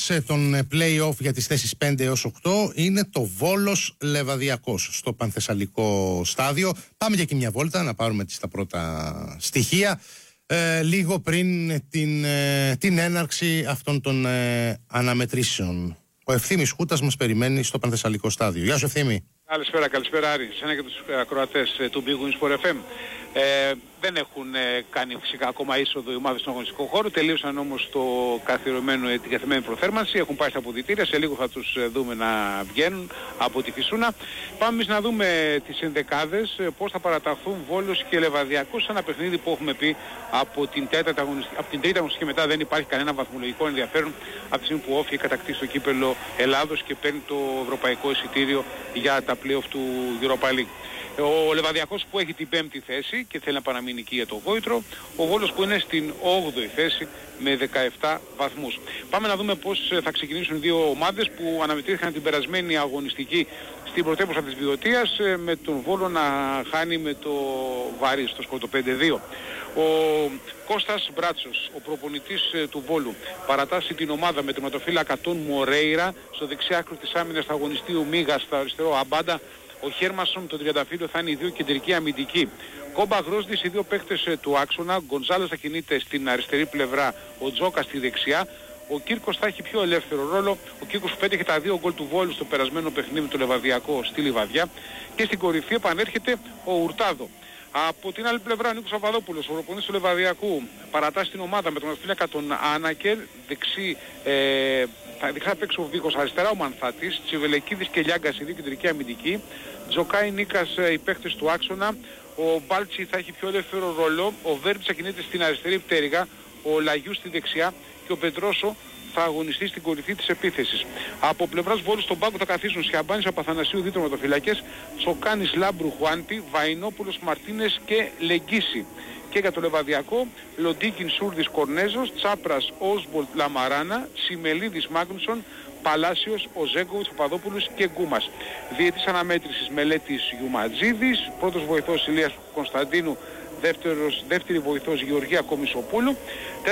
των play-off για τις θέσεις 5 έως 8 είναι το Βόλος Λεβαδιακός στο Πανθεσσαλικό στάδιο. Πάμε για εκεί μια βόλτα να πάρουμε τα πρώτα στοιχεία λίγο πριν την έναρξη αυτών των αναμετρήσεων. Ο Ευθύμης Χούτας μας περιμένει στο Πανθεσσαλικό στάδιο. Γεια σου Ευθύμη. Καλησπέρα Άρη, σένα και τους ακροατές του Big Wins for FM. Δεν έχουν κάνει φυσικά ακόμα είσοδο οι ομάδες στον αγωνιστικό χώρο, τελείωσαν όμως το καθιερωμένο, την καθιερωμένη προθέρμανση, έχουν πάει στα αποδυτήρια, σε λίγο θα τους δούμε να βγαίνουν από τη Φυσούνα. Πάμε εμείς να δούμε τις ενδεκάδες, πώς θα παραταχθούν Βόλος και Λεβαδιακός σε ένα παιχνίδι που έχουμε πει από την τρίτη αγωνιστική μετά δεν υπάρχει κανένα βαθμολογικό ενδιαφέρον από τη στιγμή που Όφη κατακτήσει το κύπελλο Ελλάδος και παίρνει το ευρωπαϊκό εισιτήριο για τα play-off του Europa League. Ο Λεβαδιακός που έχει την 5η θέση και θέλει να παραμείνει εκεί για το γόητρο, ο Βόλος που είναι στην 8η θέση με 17 βαθμούς. Πάμε να δούμε πώς θα ξεκινήσουν οι δύο ομάδες που αναμετρήθηκαν την περασμένη αγωνιστική στην πρωτεύουσα της Βιωτίας, με τον Βόλο να χάνει με το Βάρη στο σκορ το 5-2. Ο Κώστας Μπράτσος, ο προπονητής του Βόλου, παρατάσσει την ομάδα με τον ματοφύλακα τον Μορέιρα, στο δεξιά άκρο της άμυνας θα αγωνιστεί ο Μίγας, στο αριστερό Αμπάντα. Ο Χέρμασον με τον Τριανταφύλλο θα είναι οι δύο κεντρικοί αμυντικοί. Κόμπα Γρόσδης, οι δύο παίκτες του άξονα. Γκονζάλες θα κινείται στην αριστερή πλευρά, ο Τζόκας στη δεξιά. Ο Κύρκος θα έχει πιο ελεύθερο ρόλο. Ο Κύρκος που πέτυχε τα 2 γκολ του Βόλου στο περασμένο παιχνίδι με το Λεβαδιακό στη Λιβαδιά. Και στην κορυφή επανέρχεται ο Ουρτάδο. Από την άλλη πλευρά ο Νίκος Παπαδόπουλος, ο προπονητής του Λεβαδιακού, παρατάσσει την ομάδα με τον αστυνομικό τον Άνακερ, θα παίξει ο Βίκος αριστερά, ο Μανθάτης, Τσιβελεκίδης και Λιάγκας οι δύο κεντρικοί αμυντικοί, Τζοκάι Νίκας οι παίκτες του άξονα, ο Μπάλτσι θα έχει πιο ελεύθερο ρόλο, ο Βέρμπης θα κινείται στην αριστερή πτέρυγα, ο Λαγιού στη δεξιά και ο Πετρόσο θα αγωνιστεί στην κορυφή της επίθεσης. Από πλευράς Βόλου στον πάγκο θα καθίσουν Σιαμπάνης Απαθανασίου, δύο τερματοφυλακές, Τσοκάνης Λάμπρου Χουάντι, Βαϊνόπουλος Μαρτίνες και Λεγκίση. Και για το Λεβαδιακό, Λοντίκιν Σούρδης Κορνέζος, Τσάπρας Όσμπολτ Λαμαράνα, Σιμελίδης Μάγνουσον, Παλάσιος, ο Ζέγκοβιτς, Παπαδόπουλος και Γκούμας. Διετής αναμέτρησης Μελέτης Γιουματζίδης, πρώτος βοηθός Ηλίας Κωνσταντίνου, δεύτερη βοηθός Γεωργία Κομισοπούλου.